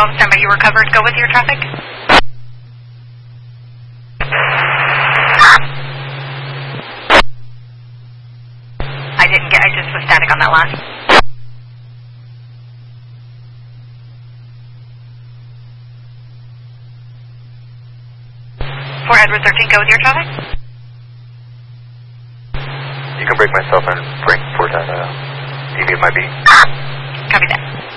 12, stand by, you were covered. Go with your traffic. I just was static on that last. 4 Edward 13, go with your traffic. You can break myself and bring 4 times TV of my B. Copy that.